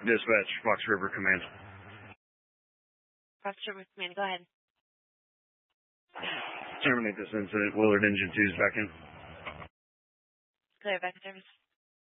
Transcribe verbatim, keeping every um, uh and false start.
Dispatch, Fox River Command. Fox River Command, go ahead. Terminate this incident. Willard Engine two is back in. Clear back service.